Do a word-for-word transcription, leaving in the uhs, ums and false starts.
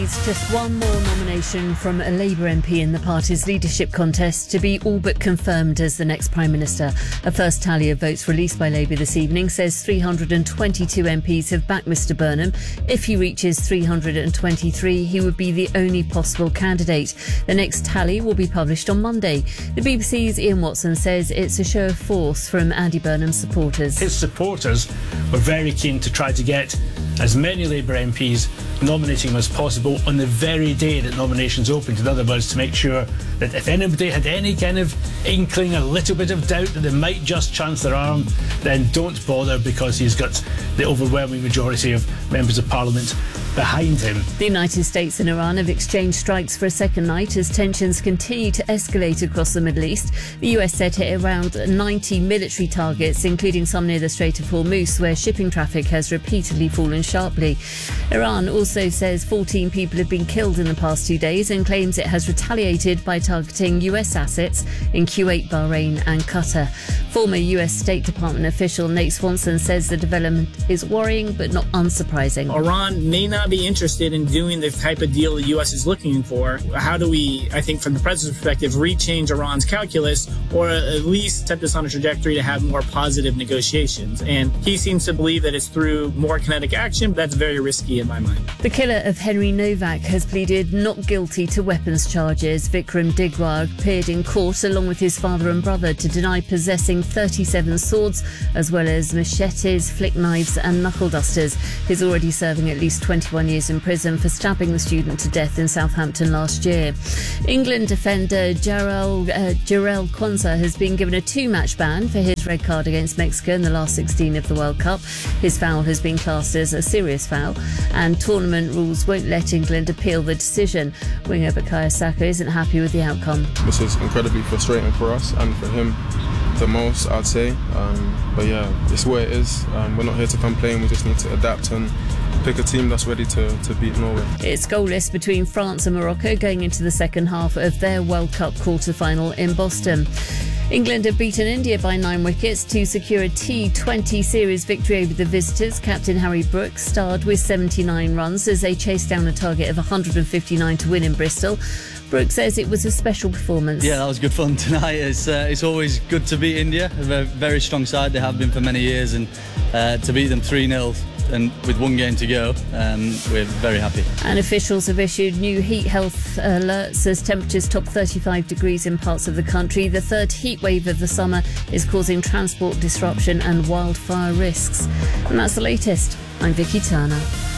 remains just one more nomination from a Labour M P in the party's leadership contest to be all but confirmed as the next Prime Minister. A first tally of votes released by Labour this evening says three hundred twenty-two M Ps have backed Mr Burnham. If he reaches three hundred twenty-three, he would be the only possible candidate. The next tally will be published on Monday. The B B C's Ian Watson says it's a show of force from Andy Burnham's supporters. His supporters were very keen to try to get as many Labour M Ps nominating him as possible on the very day that nominations opened. In other words, to make sure that if anybody had any kind of inkling, a little bit of doubt that they might just chance their arm, then don't bother, because he's got the overwhelming majority of members of Parliament behind him. The United States and Iran have exchanged strikes for a second night as tensions continue to escalate across the Middle East. The U S said hit around ninety military targets, including some near the Strait of Hormuz, where shipping traffic has repeatedly fallen sharply. Iran also says fourteen people have been killed in the past two days and claims it has retaliated by targeting U S assets in Kuwait, Bahrain and Qatar. Former U S State Department official Nate Swanson says the development is worrying but not unsurprising. Iran may not be interested in doing the type of deal the U S is looking for. How do we, I think from the president's perspective, rechange Iran's calculus, or at least set this on a trajectory to have more positive negotiations? And he seems to believe that it's through more kinetic action, but that's very risky in my mind. The killer of Henry Novak has pleaded not guilty to weapons charges. Vikram Digwar appeared in court along with his father and brother to deny possessing thirty-seven swords, as well as machetes, flick knives and knuckle dusters. He's already serving at least twenty-one years in prison for stabbing the student to death in Southampton last year. England defender Jarrell, uh, Jarrell Quansah has been given a two-match ban for his red card against Mexico in the last sixteen of the World Cup. His foul has been classed as a serious foul, and tournament rules won't let England appeal the decision. Winger Bukayo Saka isn't happy with the outcome. This is incredibly frustrating for us and for him the most, I'd say. Um, but yeah, it's where it is. Um, we're not here to complain. We just need to adapt and pick a team that's ready to, to beat Norway. It's goalless between France and Morocco going into the second half of their World Cup quarter-final in Boston. England have beaten India by nine wickets to secure a T twenty series victory over the visitors. Captain Harry Brooks starred with seventy-nine runs as they chased down a target of one hundred fifty-nine to win in Bristol. Brooks says it was a special performance. Yeah, that was good fun tonight. It's uh, it's always good to beat India, a very strong side. They have been for many years, and uh, to beat them three nil and with one game to go, um, we're very happy. And officials have issued new heat health alerts as temperatures top thirty-five degrees in parts of the country. The third heat wave of the summer is causing transport disruption and wildfire risks. And that's the latest. I'm Vicky Turner.